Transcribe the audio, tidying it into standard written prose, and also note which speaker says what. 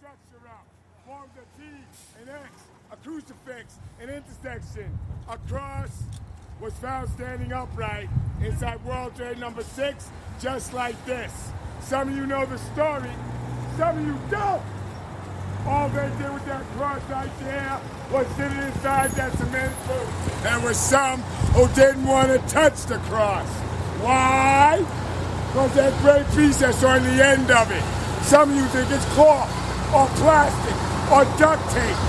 Speaker 1: structure up. Formed a T, an X, a crucifix, an intersection. A cross was found standing upright inside World Trade number 6, just like this. Some of you know the story, some of you don't. All they did with that cross right there was sit it inside that cement booth. There were some who didn't want to touch the cross. Why? Because that great piece that's on the end of it. Some of you think it's cloth or plastic or duct tape.